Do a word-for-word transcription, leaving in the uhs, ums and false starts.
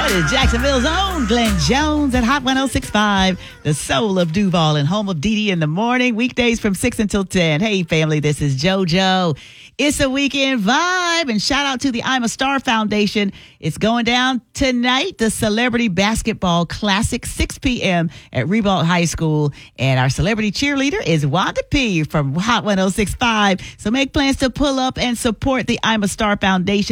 is Jacksonville's own Glenn Jones at Hot one oh six point five, the soul of Duval and home of Dee Dee in the morning, weekdays from six until ten. Hey, family, this is JoJo. It's a weekend vibe, and shout out to the I'm a Star Foundation. It's going down tonight, the Celebrity Basketball Classic, six p.m. at Ribault High School, and our celebrity cheerleader is Wanda P. from Hot one oh six point five. So make plans to pull up and support the I'm a Star Foundation.